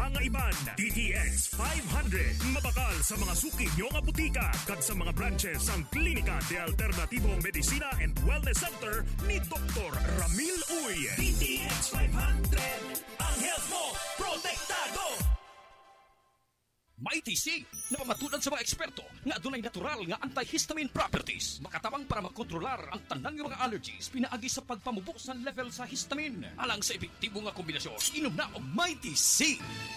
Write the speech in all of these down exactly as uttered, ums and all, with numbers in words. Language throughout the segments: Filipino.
mga iban. D T X five hundred. Mabakal sa mga suki nyo nga butika kag sa mga branches ang Klinika de Alternativo Medicina and Wellness Center ni Doctor Ramil Uy. D T X five hundred. Ang health mo, protektado! May T C na pamatudan sa mga eksperto nga adunay natural nga antihistamine properties makatabang para makontrolar ang tanang mga allergies pinaagi sa pagpamubok sa level sa histamine alang sa epektibo nga kombinasyon. Inom na og May T C.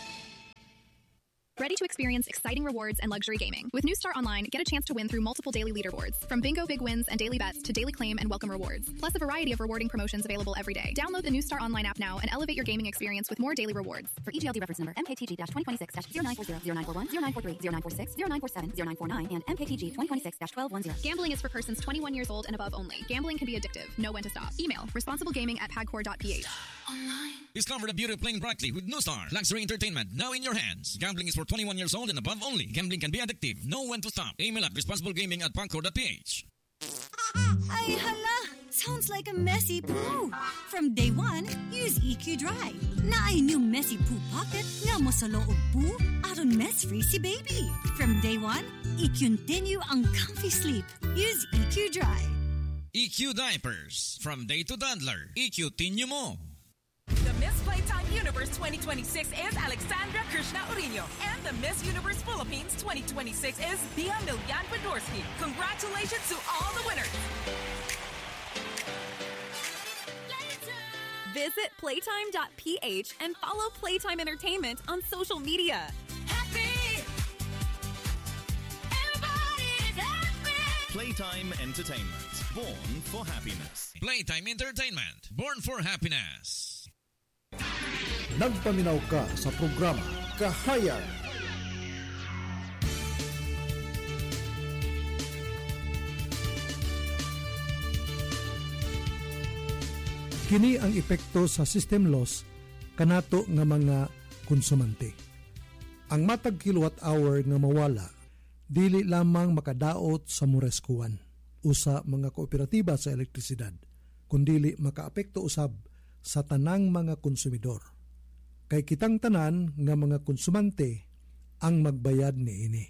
Ready to experience exciting rewards and luxury gaming? With New Star Online, get a chance to win through multiple daily leaderboards. From bingo big wins and daily bets to daily claim and welcome rewards. Plus a variety of rewarding promotions available every day. Download the New Star Online app now and elevate your gaming experience with more daily rewards. For E G L D reference number M K T G twenty twenty-six zero nine four zero zero nine four one zero nine four three zero nine four six zero nine four seven zero nine four nine and M K T G twenty twenty-six twelve ten. Gambling is for persons twenty-one years old and above only. Gambling can be addictive. Know when to stop. Email responsiblegaming at pagcor dot p h. Discover the beauty of playing brightly with New Star. Luxury entertainment now in your hands. Gambling is for twenty-one years old and above only. Gambling can be addictive. Know when to stop. Email at responsiblegaming at pagcor dot p h. Ay, hala! Sounds like a messy poo. From day one, use E Q Dry. Na ay new messy poo pocket nga mo sa loob poo aron mess-free si baby. From day one, i-continue ang comfy sleep. Use E Q Dry. E Q Diapers. From day to toddler. I-continue mo. The Miss Playtime Universe twenty twenty-six is Alexandra Krishna Urino, and the Miss Universe Philippines twenty twenty-six is Bia Milyan Podorski. Congratulations to all the winners! Visit playtime dot p h and follow Playtime Entertainment on social media. Happy! Everybody's happy! Playtime Entertainment. Born for happiness. Playtime Entertainment. Born for happiness. Nagpaminaw ka sa programa Kahayag. Kini ang epekto sa system loss kanato nga mga konsumante. Ang matag kilowatt hour nga mawala dili lamang makadaot sa moreskuan o sa mga kooperatiba sa elektrisidad, kundili makaapekto usab sa tanang mga konsumidor. Kay kitang tanan nga mga konsumante ang magbayad niini.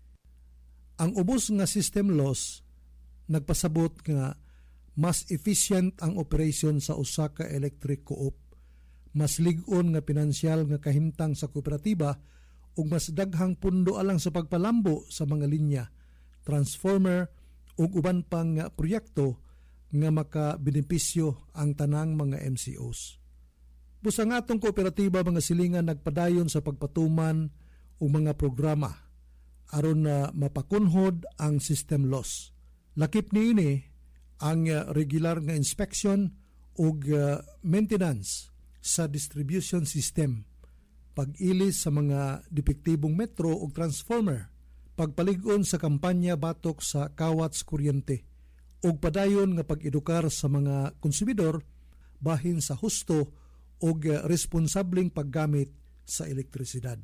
Ang ubos nga system loss nagpasabot nga mas efficient ang operation sa usa ka electric co-op, mas lig-on nga pinansyal nga kahimtang sa kooperatiba ug mas daghang pundo alang sa pagpalambo sa mga linya, transformer ug uban pang proyekto nga makabenepisyo ang tanang mga M C Os. Busang atong kooperatiba mga silingan nagpadayon sa pagpatuman o mga programa aron na mapakunhod ang system loss. Lakip niini ang uh, regular nga inspection o uh, maintenance sa distribution system, pag-ilis sa mga depektibong metro o transformer, pagpalig-on sa kampanya batok sa kawats kuryente, o padayon nga pag-edukar sa mga konsumidor bahin sa husto o responsableng paggamit sa elektrisidad.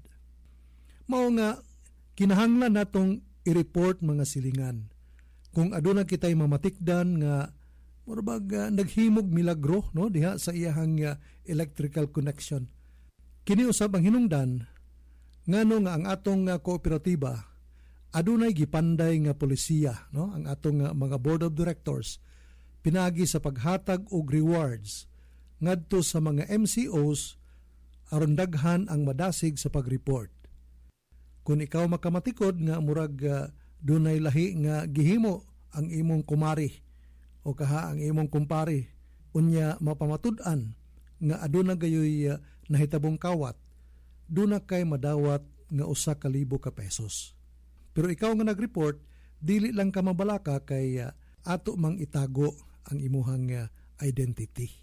Mao nga kinahanglan natong i-report mga silingan kung aduna kitay mamatikdan nga murabag uh, naghimog milagro no diha sa iyahang uh, electrical connection. Kini usab ang hinungdan ngano nga ang atong uh, kooperatiba adunay gipanday nga polisiya no ang atong uh, mga board of directors pinagi sa paghatag og rewards ngadto sa mga M C Os aron daghan ang madasig sa pag-report. Kung ikaw makamatikod nga murag uh, dunay lahi nga gihimo ang imong kumari o kaha ang imong kumpari unya mapamatud-an nga aduna gayoy uh, nahitabong kawat, duna kay madawat nga usa ka libo ka pesos. Pero ikaw nga nag-report, dili lang ka mabalaka kay uh, ato mang itago ang imuhang uh, identity.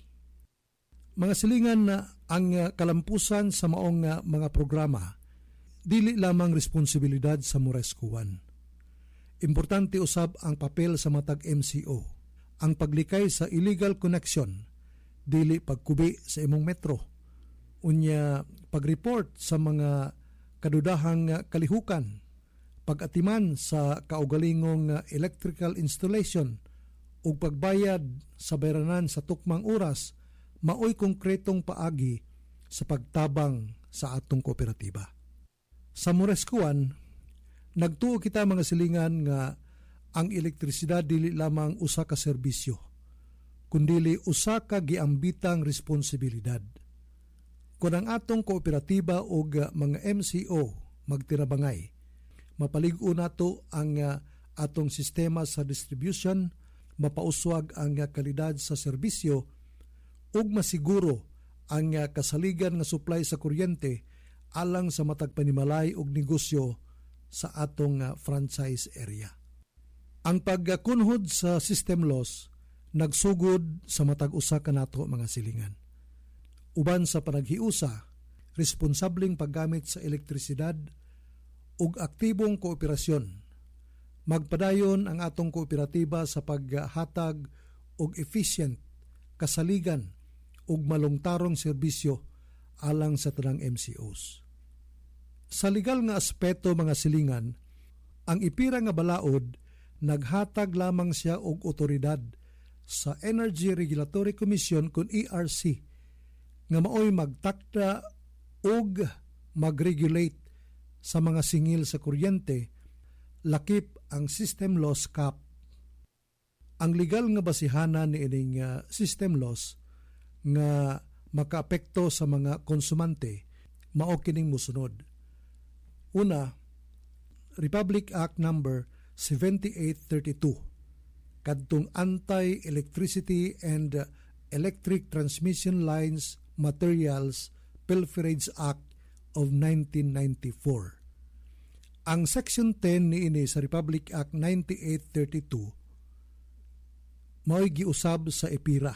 Mga silingan na ang uh, kalampusan sa maong uh, mga programa, dili lamang responsibilidad sa moreskuan. Importante usab ang papel sa matag M C O, ang paglikay sa illegal connection, dili pagkubi sa imong metro, unya pag-report sa mga kadudahang uh, kalihukan, pag-atiman sa kaugalingong electrical installation ug pagbayad sa bayranan sa tukmang oras maoy konkretong paagi sa pagtabang sa atong kooperatiba. Sa Morescuan, nagtuo kita mga silingan nga ang elektrisidad dili lamang usa ka serbisyo, kundili usa ka giambitang responsibilidad. Kung ang atong kooperatiba o mga M C O magtirabangay, mapalig-o nato ang uh, atong sistema sa distribution, mapauswag ang uh, kalidad sa serbisyo, ug masiguro ang uh, kasaligan nga supply sa kuryente alang sa matag panimalay ug negosyo sa atong uh, franchise area. Ang pagkunhod sa system loss nagsugod sa matag usa kanato mga silingan. Uban sa panaghiusa, responsableng paggamit sa elektrisidad ug aktibong kooperasyon, magpadayon ang atong kooperatiba sa paghatag og efficient, kasaligan ug malungtarong serbisyo alang sa tanang M C Os. Sa legal nga aspeto mga silingan, ang ipira nga balaod naghatag lamang siya og otoridad sa Energy Regulatory Commission kun E R C nga maoy magtakda og mag-regulate sa mga singil sa kuryente lakip ang system loss cap. Ang legal nga basihanan ni ining uh, system loss nga makaapekto sa mga konsumante mao kining mosunod. Una, Republic Act number seventy-eight thirty-two, kadtong Anti-Electricity and Electric Transmission Lines Materials Pilferage Act of nineteen ninety-four. Ang Section ten niini sa Republic Act ninety-eight thirty-two mao'y giusab sa EPIRA.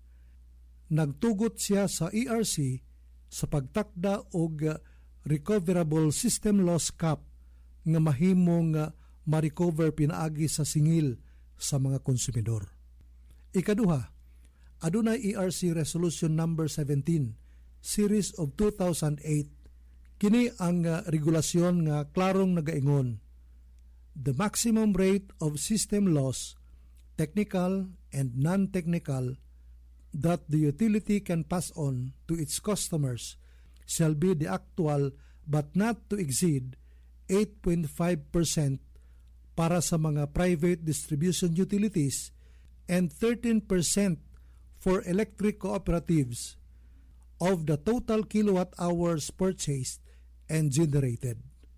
Nagtugot siya sa E R C sa pagtakda og recoverable system loss cap nga mahimong ma-recover pinaagi sa singil sa mga konsumidor. Ikaduha, adunay E R C Resolution number seventeen series of two thousand eight. Kini ang uh, regulasyon nga klarong nagaingon, the maximum rate of system loss, technical and non-technical, that the utility can pass on to its customers shall be the actual but not to exceed eight point five percent para sa mga private distribution utilities and thirteen percent for electric cooperatives of the total kilowatt hours purchased and generated.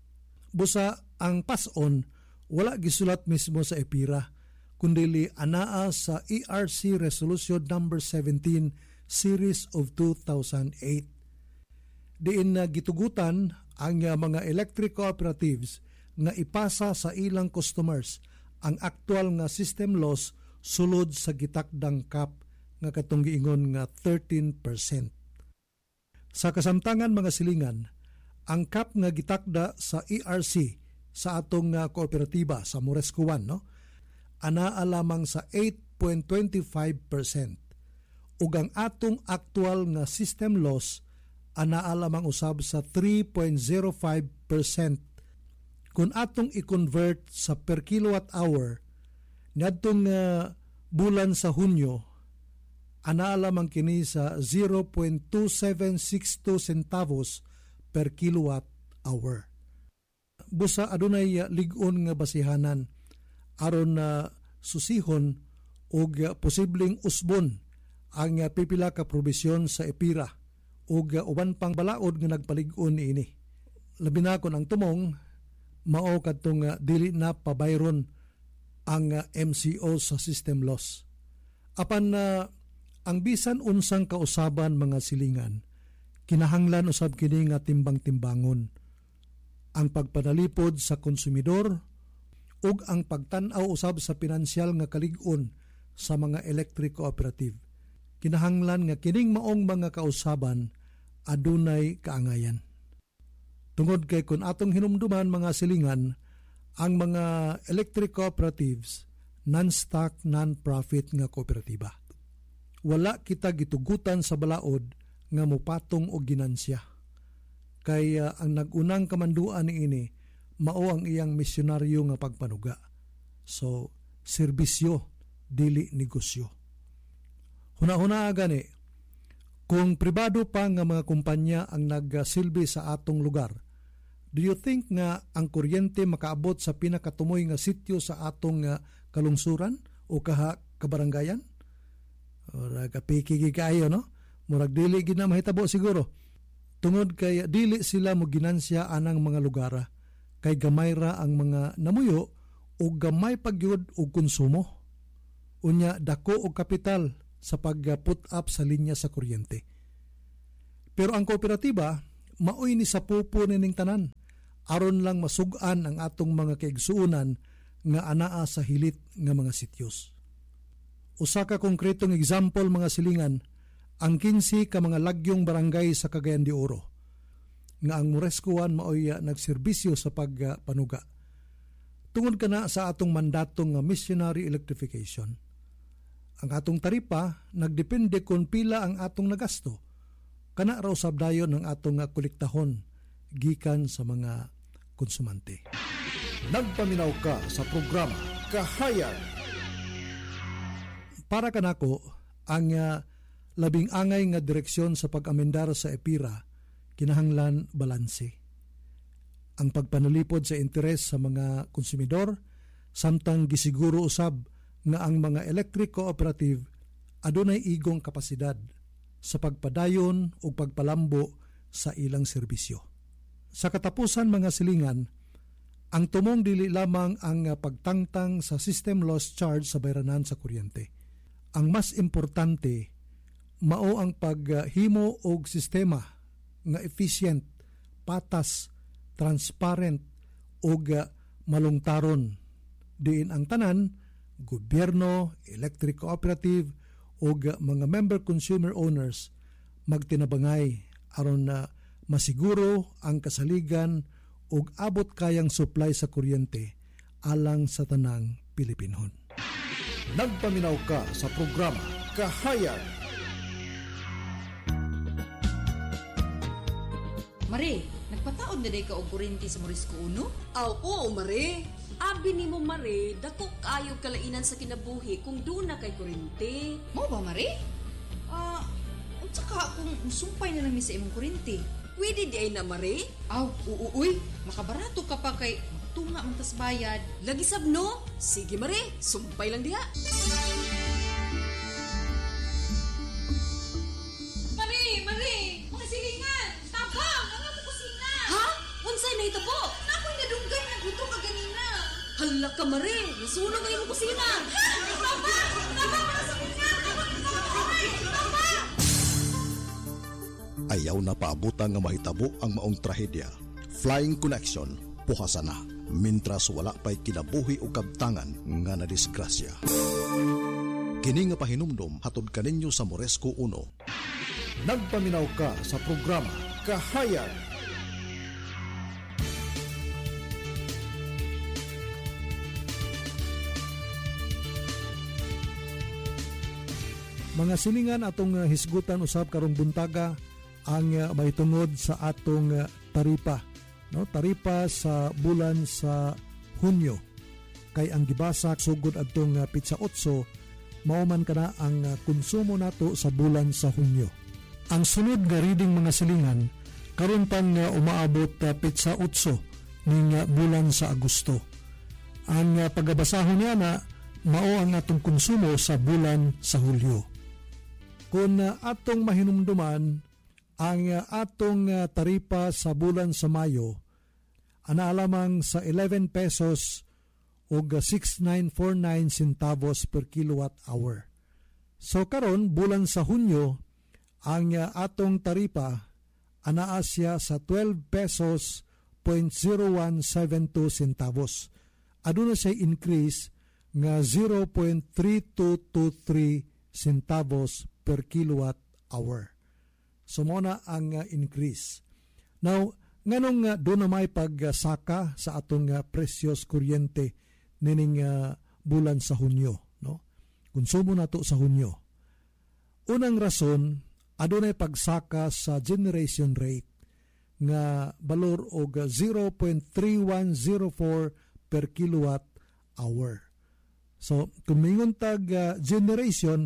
Busa ang pass-on wala gisulat mismo sa EPIRA, kundili anaa sa E R C Resolution number seventeen series of two thousand eight. Diin na gitugutan ang uh, mga electric cooperatives nga ipasa sa ilang customers ang aktual nga system loss sulod sa gitakdang cap nga katong giingon nga thirteen percent. Sa kasamtangan mga silingan, ang cap nga gitakda sa E R C sa atong uh, kooperatiba sa Morescuan, no, anaa lamang sa eight point two five percent. Ug ang atong aktual nga system loss anaa lamang usab sa three point zero five percent. Kung atong i-convert sa per kilowatt hour, niadtong uh, bulan sa Hunyo, anaa lamang kini sa zero point two seven six two centavos per kilowatt hour. Busa adunay uh, lig-on nga basihanan aron na uh, susihon og uh, posibleng usbon ang uh, pipila ka probisyon sa EPIRA ug uh, uban pang balaod nga nagpalig-on niini. Labi na kon ang tumong mao kadtong uh, dili na pabayron ang uh, M C O sa system loss. Apan na uh, ang bisan unsang kausaban mga silingan, kinahanglan usab kini nga timbang-timbangon ang pagpanalipod sa konsumidor ug ang pagtan-aw usab sa pinansyal nga kalig-on sa mga electric cooperative. Kinahanglan nga kining maong mga kausaban adunay kaangayan. Tungod kay kun atong hinumduman mga silingan, ang mga electric cooperatives non-stock, non-profit nga kooperatiba. Wala kita gitugutan sa balaod nga mupatong og ginansya. Kaya uh, ang nagunang kamanduan niini mao ang iyang misyonaryo nga pagpanuga. So, serbisyo dili negosyo. Huna-huna gani, Kung pribado pa nga mga kumpanya ang nagsilbi sa atong lugar, do you think nga ang kuryente makaabot sa pinakatumoy nga sityo sa atong uh, kalungsuran o kaha kabarangayan? Ora kapikigi kayo, no? Murag dili gid na mahitabo siguro. Tungod kay dili sila mo ginansya anang mga lugara, kay gamay ra ang mga namuyo o gamay pagyud og konsumo. Unya dako og kapital sa pag-put up sa linya sa kuryente. Pero ang kooperatiba maoy ni sa pupo nining tanan aron lang masug-an ang atong mga kaigsuonan nga anaa sa hilit nga mga sityos. Usa ka konkretong example mga silingan, ang kinsi ka mga lagyong barangay sa Cagayan de Oro nga ang Morescoan maoy uh, nagserbisyo sa pagpanuga. Tungod kana sa atong mandatong uh, missionary electrification. Ang atong taripa nagdepende kung pila ang atong nagasto. Kana raw sabdayon ang atong uh, kolektahon gikan sa mga konsumante. Nagpaminaw ka sa programa Kahayag. Para kanako ang uh, labing angay nga direksyon sa pag-amendar sa EPIRA kinahanglan balanse. Ang pagpanalipod sa interes sa mga konsumidor samtang gisiguro usab nga ang mga electric cooperative adunay igong kapasidad sa pagpadayon o pagpalambo sa ilang serbisyo. Sa katapusan mga silingan, ang tumong dili lamang ang pagtangtang sa system loss charge sa bayranan sa kuryente. Ang mas importante mao ang paghimo og sistema nga efficient, patas, transparent ug malungtaron diin ang tanan, gobyerno, electric cooperative ug mga member consumer owners magtinabangay aron na masiguro ang kasaligan ug abot kayang supply sa kuryente alang sa tanang Pilipinon. Nagpaminaw ka sa programa Kahayag. Mare, nagpataod na day ka og kuryente sa Morisco uno? Aw, oo, Mare. Abi ni mo, Mare, dako kaayo kalainan sa kinabuhi kung doon na kay kuryente. Mo ba, Mare? Ah, uh, unsa ka kung musumpay na lang mi sa imong kuryente? Pwede di ay na, Mare? Aw, uuuy, makabarato ka pa kay magtunga man tas bayad. Lagi sabno? Sige, Mare, sumpay lang diha. Mare, Mare, mga silingan, tabang, ang ato kusina. Ha? Unsay na itabo? Nakoy nadunggay na guto ka ganina. Hala ka, Mare, nasunog ang imong kusina. Ha? Tabang! Tabang mga silingan! Tabang! Tabang! Tabang! Ayaw na paabutan nga mahitabo ang maong trahedya. Flying Connection, puhasa na. Mintras wala pa'y kinabuhi o kabtangan nga na disgrasya. Kini nga pahinumdom hatod kaninyo sa Moresco uno. Nagpaminaw ka sa programa Kahayag. Mga silingan atong uh, hisgutan usab karong buntaga ang uh, mahitungod sa atong uh, taripa, no? Taripa sa bulan sa Hunyo. Kay ang gibasa sugod adtong uh, pitsa otso mao man kana ang uh, konsumo nato sa bulan sa Hunyo. Ang sunod nga reading mga silingan karon pang uh, umaabot uh, pitsa otso ning uh, bulan sa Agosto. Ang uh, pagabasahon niya na mao ang atong konsumo sa bulan sa Hulyo. Kung uh, atong mahinumduman ang uh, atong uh, taripa sa bulan sa Mayo, ana lamang sa eleven pesos o uh, six nine four nine centavos per kilowatt hour. So karon bulan sa Hunyo, ang uh, atong taripa anaa siya sa twelve pesos point zero one seven two centavos. Aduna siya increase nga zero point three two two three centavos per kilowatt hour. So mo na ang uh, increase. Now, nganong uh, doon na may pagsaka uh, sa atong uh, presyos kuryente nining uh, bulan sa Hunyo, no? Konsumo nato sa Hunyo. Unang rason, adunay pagsaka sa generation rate nga balor og zero point three one zero four per kilowatt hour. So, kung mingon tag uh, generation,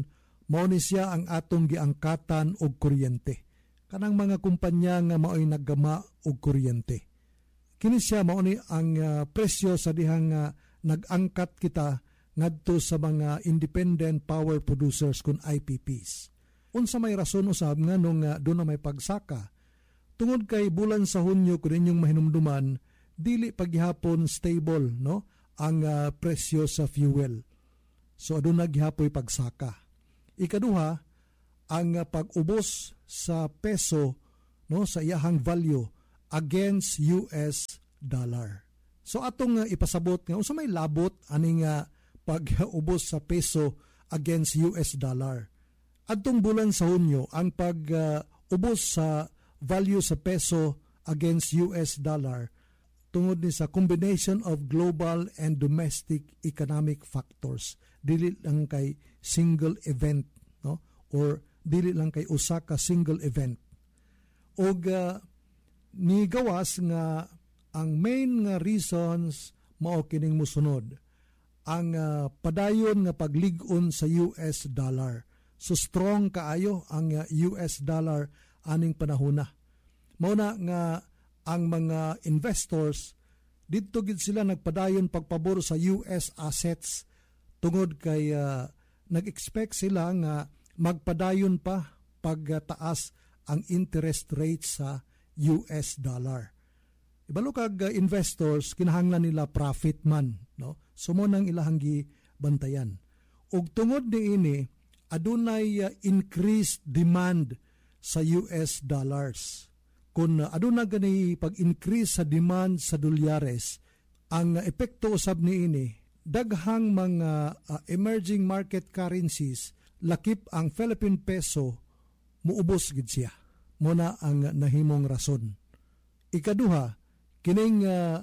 Mao ni siya ang atong giangkatan og kuryente. Kanang mga kumpanya nga mao'y naggama og kuryente. Kini siya mao ni ang uh, presyo sa dihang uh, nag-angkat kita ngadto sa mga independent power producers kun I P Ps. Unsa may rason usab nga nung uh, doon na may pagsaka. Tungod kay bulan sa Hunyo kun inyong mahinumduman, dili paghihapon stable no ang uh, presyo sa fuel. So aduna gihapoy pagsaka. Ikaduha, ang uh, pag-ubos sa peso no sa iyahang value against U S dollar. So atong uh, ipasabot nga unsa may labot aning uh, pag-ubos sa peso against U S dollar. Adtong bulan sa Hunyo, ang pag-ubos uh, sa value sa peso against U S dollar tungod ni sa combination of global and domestic economic factors. Dili lang kay single event no or dili lang kay usa ka single event. Og uh, ni gawas nga ang main nga reasons mao kining mosunod. Ang uh, padayon nga paglig-on sa U S dollar. So strong kaayo ang uh, U S dollar aning panahona. Mao na nga ang mga investors didto gid sila nagpadayon pagpabor sa U S assets tungod kay uh, nag-expect sila nga magpadayon pa pagtaas ang interest rate sa U S dollar. Ibalo kag uh, investors kinahanglan nila profit man no. So mo nang ilahang gibantayan. Ug tungod niini adunay uh, increased demand sa U S dollars. Kung uh, aduna gani pag-increase sa demand sa dolyares, ang uh, epekto usab niini daghang mga uh, emerging market currencies lakip ang Philippine peso muubos gid siya. Muna ang uh, nahimong rason. Ikaduha, kining uh,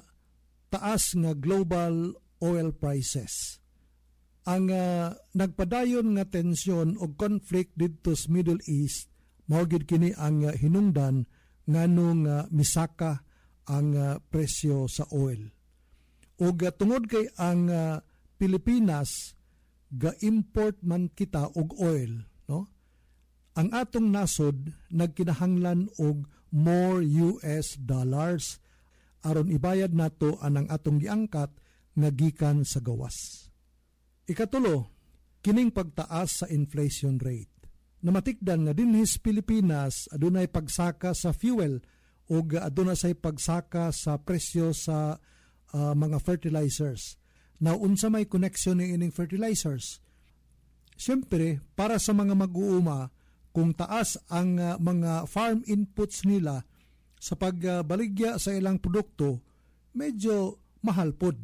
taas nga global oil prices. Ang uh, nagpadayon nga tensyon o conflict dito sa Middle East mao gid kini ang uh, hinungdan nganong uh, misaka ang uh, presyo sa oil. Og uh, tungod kay ang uh, Pilipinas ga-import man kita og oil, no? Ang atong nasod nagkinahanglan og more U S dollars aron ibayad nato anang atong giangkat nga gikan sa gawas. Ikatulo, kining pagtaas sa inflation rate. Namatikdan nga dinhis Pilipinas adunay pagsaka sa fuel o aduna say pagsaka sa presyo sa uh, mga fertilizers. Now, unsa may connection ng ining fertilizers? Siyempre, para sa mga mag-uuma, kung taas ang uh, mga farm inputs nila sa pagbaligya uh, sa ilang produkto, medyo mahal pod.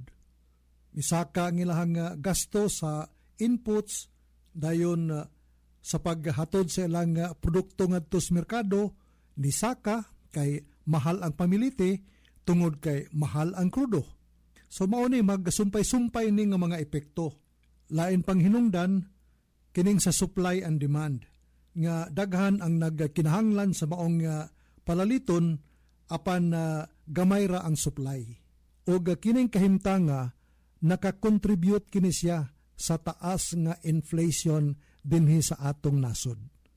Misaka ang ilahang uh, gasto sa inputs, dayon uh, sa paghatod sa ilang uh, produkto ngadto sa merkado, nisaka kay mahal ang pamiliti, tungod kay mahal ang krudo. So mao ni magsumpay-sumpay ni nga mga epekto. Lain pang hinungdan kining sa supply and demand nga daghan ang nagkinahanglan sa maong uh, palaliton apan uh, gamay ra ang supply. Og uh, kining kahimtanga nakakontribute kini siya sa taas nga inflation dinhi sa atong nasod.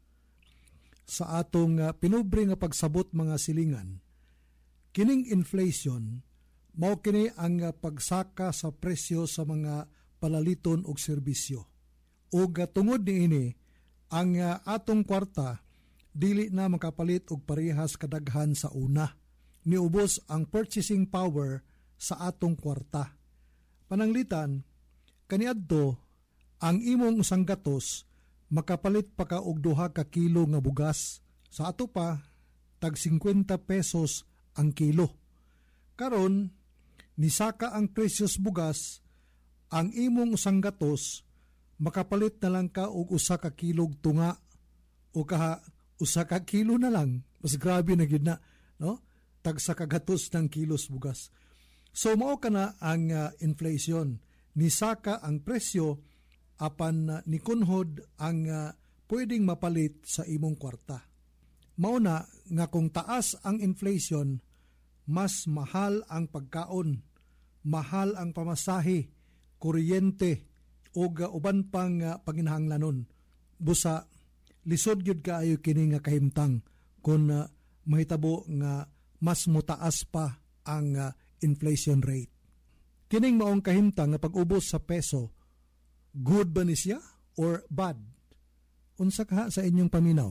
Sa atong uh, pinubre nga pagsabot mga silingan, kining inflation mao kini ang uh, pagsaka sa presyo sa mga palaliton ug serbisyo. Ug uh, tungod niini ang uh, atong kwarta dili na makapalit og parehas kadaghan sa una. Niubos ang purchasing power sa atong kwarta. Pananglitan, kaniadto ang imong usang gatos makapalit pa ka og duha ka kilo nga bugas. Sa ato pa tag fifty pesos ang kilo. Karon nisaka ang presyos bugas, ang imong usang gatos makapalit na lang ka og usa ka kilog tunga o kaha usa ka kilo na lang. Mas grabe na gid na, no? Tag sa kagatos ng kilos bugas. So mao kana ang uh, inflation. Nisaka ang presyo apan uh, nikunhod ang uh, pwedeng mapalit sa imong kwarta. Mao na nga kung taas ang inflation, mas mahal ang pagkaon, mahal ang pamasahe, kuryente, o uh, uban pang uh, panginahanglanon. busa lisod gyud kaayo kini nga kahimtang kung uh, mahitabo nga mas mutaas pa ang uh, inflation rate. Kining maong kahimtang nga pag-ubos sa peso, good ba ni siya or bad? Unsa ka sa inyong paminaw?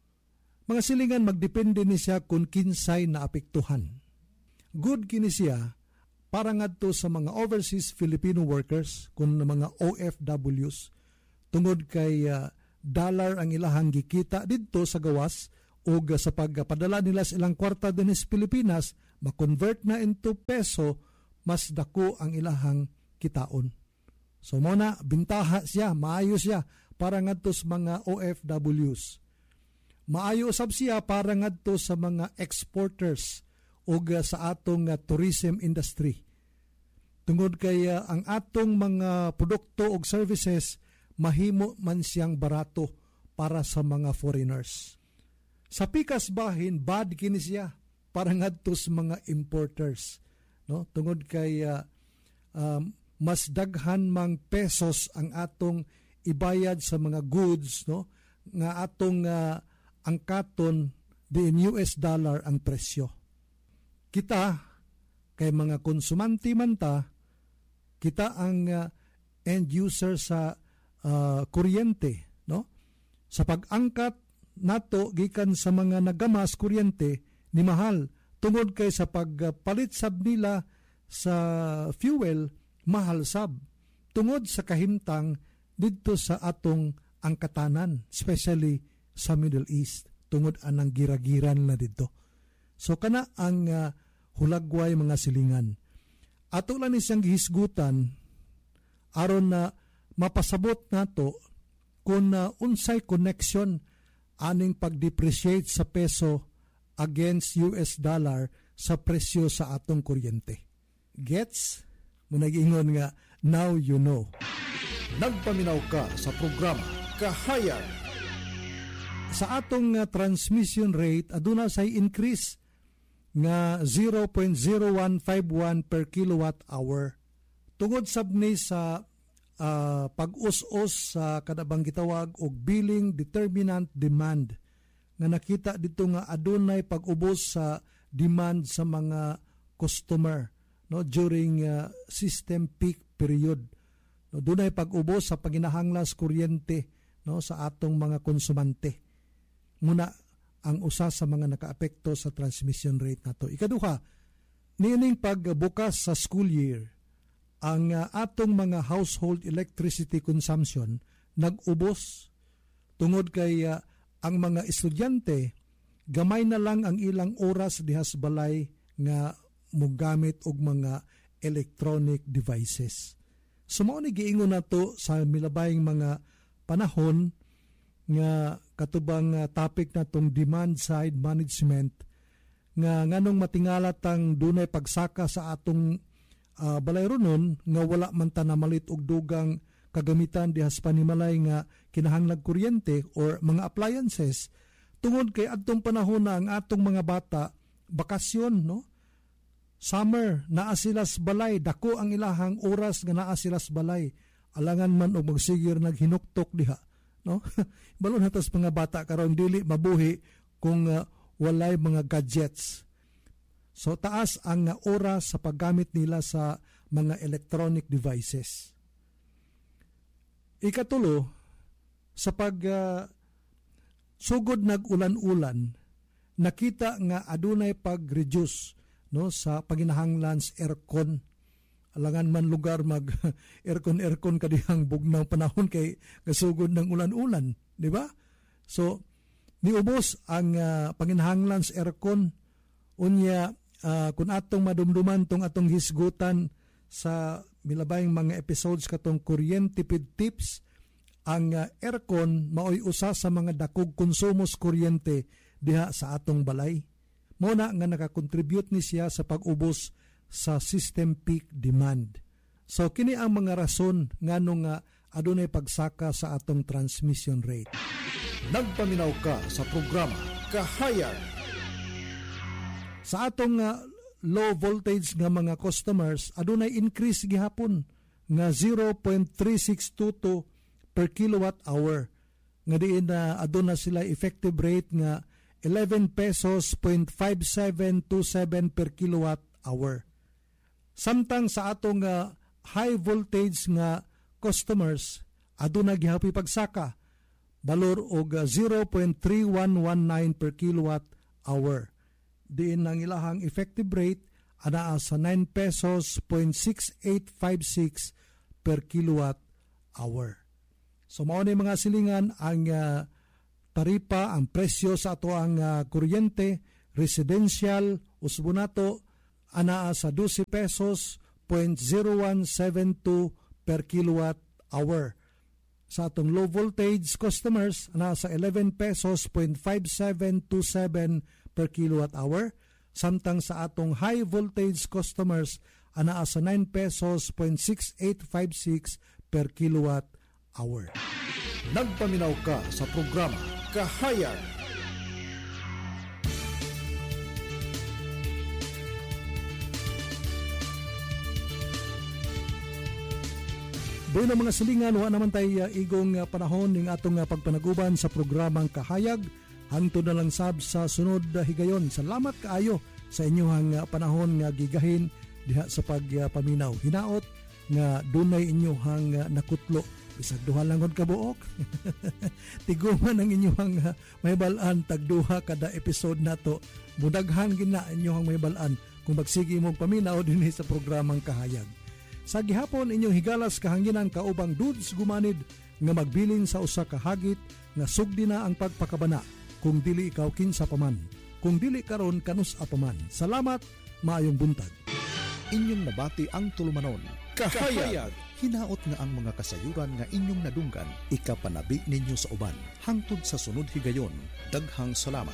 Mga silingan magdepende ni siya kung kinsay na apektuhan. Good kini siya para ngadto sa mga overseas Filipino workers kung mga O F Ws tungod kay uh, dollar ang ilahang gikita didto sa gawas o sa pagpadala nila sa ilang kwarta din sa Pilipinas, ma-convert na into peso, mas dako ang ilahang kitaon. So muna, bintaha siya, maayo siya para ngadto sa mga O F Ws. Maayo usab siya para ngadto sa mga exporters o sa atong uh, tourism industry. Tungod kay uh, ang atong mga produkto o services, mahimo man siyang barato para sa mga foreigners. Sa pikas bahin, bad kini siya para ngadto sa mga importers. No? Tungod kay uh, um, mas daghan mang pesos ang atong ibayad sa mga goods, no? Nga atong uh, angkaton di in U S dollar ang presyo. Kita kay mga konsumante man ta, kita ang uh, end user sa uh, kuryente, no? Sa pag-angkat nato gikan sa mga nagamas kuryente ni mahal tungod kay sa pagpalit sab nila sa fuel mahal sab tungod sa kahimtang didto sa atong angkatanan, especially sa Middle East tungod anang gira-giran na didto. So kana ang uh, hulagway mga silingan. Ato lang ni siyang gihisgutan aron na mapasabot nato kung uh, unsay connection aning pag-depreciate sa peso against U S dollar sa presyo sa atong kuryente. Gets? Munag-ingon nga, now you know. Nagpaminaw ka sa programa Kahayag. Sa atong uh, transmission rate, aduna say increase nga zero point zero one five one per kilowatt hour. Tungod sabni sa Uh, pag-us-us sa uh, kadabang gitawag og billing determinant demand nga nakita dito nga adunay pag-ubos sa demand sa mga customer, no, during uh, system peak period. No, dunay pag-ubos sa paginahanglas kuryente, no, sa atong mga konsumante. Muna ang usa sa mga nakaapekto sa transmission rate nato. Ikaduha, niining pagbukas sa school year, ang uh, atong mga household electricity consumption nag-ubos tungod kay uh, ang mga estudyante gamay na lang ang ilang oras dihas balay nga mogamit og mga electronic devices. Sumao ni giingon nato sa milabayng mga panahon nga katubang uh, topic natong demand side management nga nganong matingala tang dunay pagsaka sa atong Uh, balay runon nga wala man ta namalit og dugang kagamitan dihas panimalay nga kinahanglag kuryente or mga appliances tungod kay adtong panahon na ang atong mga bata bakasyon, no, summer naa sila sa balay, dako ang ilahang oras nga naa sila sa balay, alangan man og magsigir naghinuktok diha, no. Balon hatas mga bata karon dili mabuhi kung uh, walay mga gadgets. So taas ang oras sa paggamit nila sa mga electronic devices. Ikatulo, sa pag uh, sugod nag-ulan-ulan, nakita nga adunay pag-reduce, no, sa paginahanglan sa aircon. Alangan man lugar mag aircon aircon kadihang bugnaw panahon kay kasugod ng ulan-ulan, di ba? So niubos ang uh, paginahanglan sa aircon. Unya Uh, kung atong madumduman tong atong hisgutan sa milabayng mga episodes katong kuryente pid tips, ang uh, aircon maoy usa sa mga dakog konsumos kuryente diha sa atong balay. Muna nga nakakontribute ni siya sa pag-ubos sa system peak demand. So kini ang mga rason nganong nga uh, adunay pagsaka sa atong transmission rate. Nagpaminaw ka sa programa Kahayag. Sa atong uh, low voltage nga mga customers, adunay increase gihapon nga zero point three six two two per kilowatt hour nga diin na aduna sila effective rate nga eleven pesos point five seven two seven per kilowatt hour. Samtang sa atong uh, high voltage nga customers aduna gihapoy pagsaka balor og uh, zero point three one one nine per kilowatt hour. Diin ang ilahang effective rate anaa sa nine pesos point six eight five six per kilowatt hour. So mao ni mga silingan ang uh, taripa, ang presyo sa ato ang uh, kuryente, residential, usbonato, anaa sa twelve pesos point zero one seven two per kilowatt hour. Sa atong low voltage customers, anaa sa eleven pesos point five seven two seven per kilowatt hour. Samtang sa atong high voltage customers, anaa sa nine pesos point six eight five six per kilowatt hour. Nagpaminaw ka sa programa Kahayag. Buhay mga silingan, wa naman tayo uh, igong uh, panahon ng atong uh, pagpanaguban sa programang Kahayag. Hangtod na lang sab sa sunod uh, higayon. Salamat kaayo sa inyong uh, panahon nga gigahin diha sa pagpaminaw. Uh, Hinaot nga dunay inyohang uh, nakutlo. Isag duha lang gud kabuok. Tiguman ang inyong uh, mahibalan tagduha kada episode nato. Mudaghan gina inyong mahibalan kung magsige mo paminaw dinhi sa programang Kahayag. Sa gihapon inyong higalas kahanginan kaubang dudes gumanid nga magbilin sa usa ka hagit nga sugdi na ang pagpakabana kung dili ikaw kinsa paman. Kung dili karon kanus apaman. Salamat, maayong buntag. Inyong nabati ang tulumanon. Kahayag. Hinaot nga ang mga kasayuran nga inyong nadunggan, ikapanabi ninyo sa uban. Hangtod sa sunod higayon. Daghang salamat.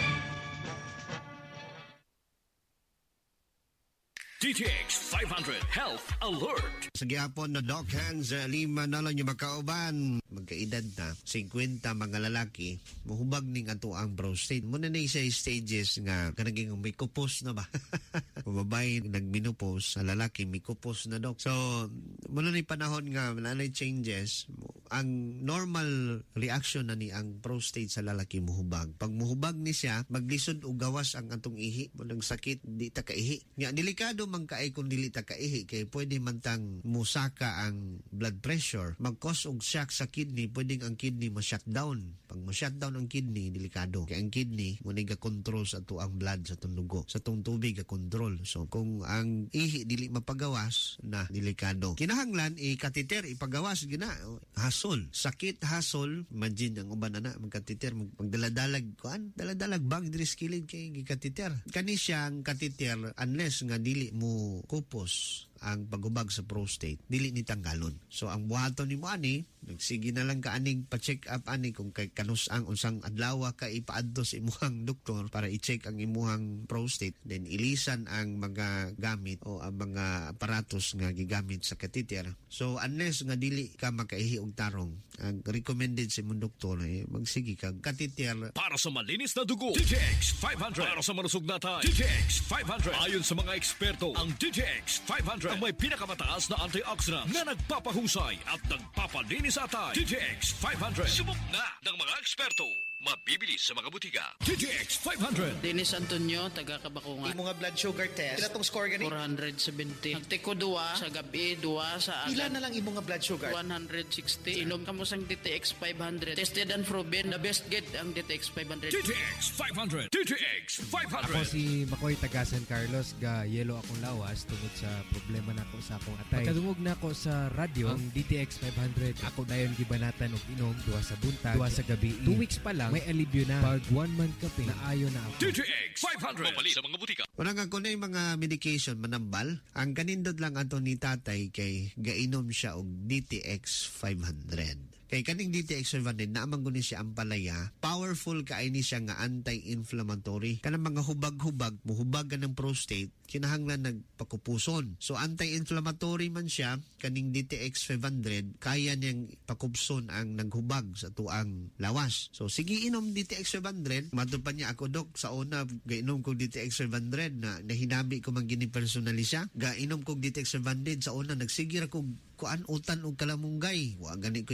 D T X five hundred Health Alert. Sa gihapon na Doc Hands, uh, lima na lang yung makauban. Magkaedad na, fifty mga lalaki, mahubag ning ato ang prostate. Muna na isa stages nga, kanaging may kupos na ba? Pababay, nagminupos, sa lalaki, may kupos na, Doc. So, muna na panahon nga, nanay changes, ang normal reaction na ni ang prostate sa lalaki muhubag. Pag muhubag ni siya, maglisod o gawas ang atong ihi. Munang sakit, di ta kaihi. Nga, delikado man kaay kung dili ta kaihi, kay pwede man tang musaka ang blood pressure. Mag-cause og shock sa kidney, pwedeng ang kidney ma-shutdown. Pag ma-shutdown ang kidney, delikado. Kaya ang kidney, muna ga-control sa to ang blood sa tong dugo. Sa tong tubig, ga-control. So, kung ang ihi dili mapagawas, na delikado. Kinahanglan, i-catheter, ipagawas, gina. Hasol. Sakit, hasol. Imagine, ang uban na, mag-catheter, magdaladalag, kuan, daladalag bang diri skilid kay gi-catheter. Kani siyang catheter, unless nga dili mo kupos ang pagubag sa prostate, dili ni tanggalon. So ang buhaton ni mo ani, nagsige na lang ka aning pa-check up ani kung kay kanus ang unsang adlaw ka ipaadto sa imuhang doktor para i-check ang imuhang prostate, then ilisan ang mga gamit o ang mga aparatos nga gigamit sa catheter. So unless nga dili ka makaihi og tarong, ang recommended sa imong doktor eh, magsige kag catheter para sa malinis na dugo. D T X five hundred para sa malusog na tayo. D T X five hundred ayon sa mga eksperto, ang D T X five hundred ang may pinakamataas na antioxidant na nagpapahusay at nagpapalinis sa atay. D T X five hundred subok na ng mga eksperto. Mabibili sa mga butika. D T X five hundred. Dennis Antonio, taga Kabakungan. Imo nga blood sugar test. Pila tong score gani? four seventy. Nagtiko duwa sa gabi, duwa sa agad. Pila na lang imo nga blood sugar? one sixty. Inom kamo sang D T X five hundred. Tested and proven. The best get ang D T X five hundred. D T X five hundred. D T X five hundred. Ako si Makoy taga San Carlos, ga yelo akong lawas tungod sa problema nako sa akong atay. Pagkadungog nako sa radyo, ang D T X five hundred, ako dayon gibanatan og inom duwa sa buntag, duwa sa gabi. Two weeks pa lang, may alibyo na. Pag one month kape, naayo na ako. D T X five hundred. Mabali sa mga butika. Wala nga kung na yung mga medication manambal, ang kanindot lang ato ni tatay kay gainom siya og D T X five hundred. Kay kaning D T X five hundred, naamang gunin siya ang palaya. Powerful kaay ni siya nga anti-inflammatory. Kanang mga hubag-hubag, muhubag ka ng prostate, kinahanglan nagpakupuson. So anti-inflammatory man siya, kaning D T X five hundred, kaya niyang pakupson ang naghubag sa tuang lawas. So sige inom D T X five hundred, matupan niya ako, Dok, sa una, gainom kong D T X five hundred na nahinabi ko man gini personally siya. Gainom kong D T X five hundred, sa una, nagsigir ako kuan utan og kalamunggay. Wa gani ko ibitsin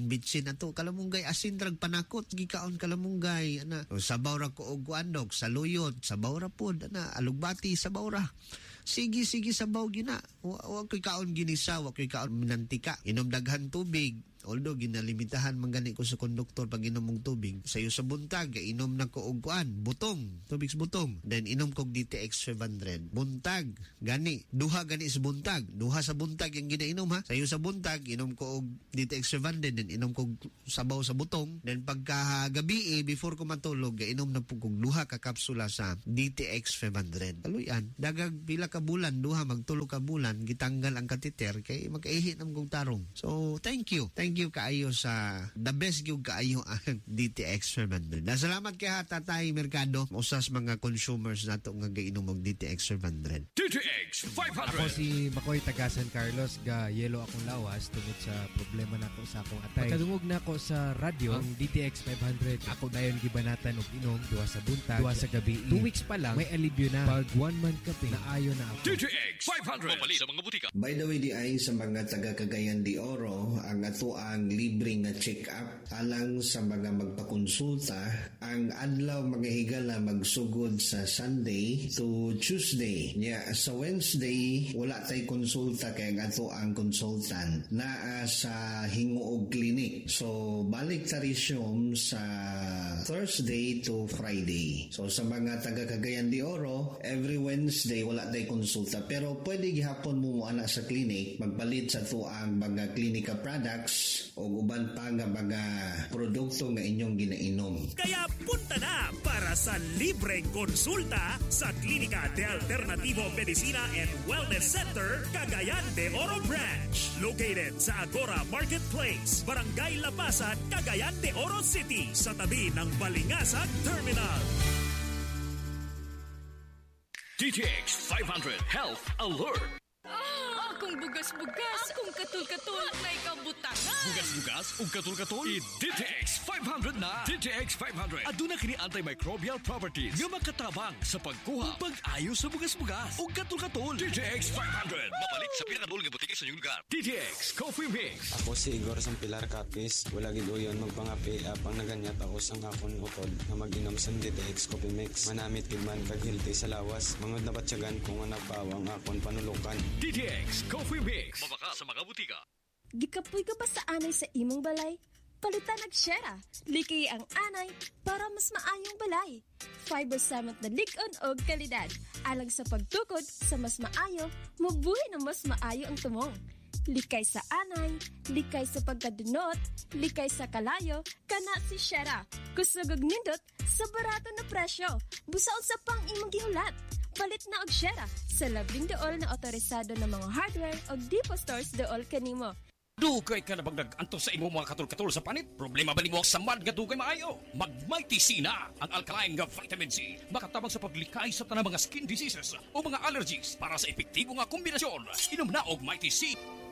bitsin-bitsin ato kalamunggay asin drag panakot gikaon kalamunggay ana. O, sabaw ra ko og andog saluyot, sabaw ra pod ana alugbati sabaw ra. Sige, sige, sabaw gina. Huwag ko'y kaon ginisa, huwag ko'y kaon minantika. Inom daghan tubig. Although, ginalimitahan manggani ko sa konduktor pag inom mong tubig. Sayo sa buntag, inom na ko og kuan, butong, tubig sa butong. Then, inom kog D T X five hundred. Buntag, gani. Duha gani sa buntag. Duha sa buntag yung ginainom ha. Sayo sa buntag, inom ko og D T X five hundred. Then, inom kog sabaw sa butong. Then, pagka gabi eh, before ko matulog, inom na po kog duha ka kapsula sa D T X five hundred. Kaluyan, dagag pila ka bulan, duha magtulo ka bulan, gitanggal ang katiter, kay makaihi ng kong tarong. So, thank you. Thank you kaayo sa the best yung kaayo ang D T X five hundred. Nasalamat kay Tatay Mercado, usas mga consumers nato nga gainom og D T X five hundred. D T X five hundred. Ako si Makoy taga San Carlos, ga yelo akong lawas tungod sa problema nako sa akong atay. Pagkadungog nako sa radyo ang D T X five hundred, ako dayon gibanatan og inom duha sa buntag, duha sa gabi. Two weeks pa lang may alibyo na. Pag one month kape na ayo na ako. D T X five hundred. Mapali sa mga butika. By the way, di ay sa mga taga Cagayan de Oro, ang ato ang libre nga check-up alang sa mga magpakonsulta. Ang adlaw mga higala magsugod sa Sunday to Tuesday. Yeah, sa Wednesday, wala tay konsulta kay ang ato ang consultant naa sa Hinguog Clinic. So, balik ta resume sa Thursday to Friday. So, sa mga taga Cagayan de Oro, every Wednesday wala tay konsulta. Pero pwede gihapon mo mo ana sa clinic, magpalit sa to ang mga klinika products o uban pa nga mga produkto nga inyong ginainom. Kaya punta na para sa libreng konsulta sa Klinika de Alternativo Medicina and Wellness Center, Cagayan de Oro Branch. Located sa Agora Marketplace, Barangay Lapasan, Cagayan de Oro City, sa tabi ng Balingasag Terminal. D T X five hundred Health Alert. Ah, akong bugas-bugas, akong katul-katul, may kabutangan. Bugas-bugas ug katul-katul, i-D T X five hundred na. D T X five hundred aduna kini antimicrobial properties nga makatabang sa pagkuha ug pag-ayo sa bugas-bugas ug katul-katul. D T X five hundred mapalit sa pinakadul nga butiki sa inyong lugar. D T X Coffee Mix. Ako si Igor Sampilar Capis. Wala gid uyon magpangapi apang naganyat ako sang akon utod nga mag-inom sa D T X Coffee Mix. Manamit gid man kag healthy sa lawas. Mangod na batyagan kung nga nagpawang akon panulukan. D T X Coffee Mix. Mabaka sa mga butika. Gikapoy ka ba sa anay sa imong balay? Palitan nagshera. Likay ang anay para mas maayong balay. Fiber samot na lig-on og kalidad. Alang sa pagtukod sa mas maayo, mabuhay na mas maayo ang tumong. Likay sa anay, likay sa pagkadunot, likay sa kalayo, kana si Shera. Kusugog nindot sa barato na presyo. Busaon sa pang imong gihulat. Palit na og Shera sa labing dool na otorisado ng mga hardware o Depo Stores dool kanimo. Dugay ka na bang nag-antos sa imo mga katul-katul sa panit? Problema ba nimo ang samad nga dugay maayo? Mag-Mighty C na ang alkaline nga vitamin C. Makatabang sa paglikay sa tanang mga skin diseases o mga allergies para sa epektibo nga kombinasyon. Inom na og Mighty C.